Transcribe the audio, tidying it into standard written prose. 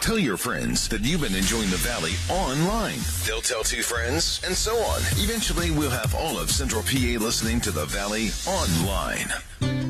Tell your friends that you've been enjoying the Valley online. They'll tell two friends, and so on. Eventually, we'll have all of Central PA listening to the Valley online.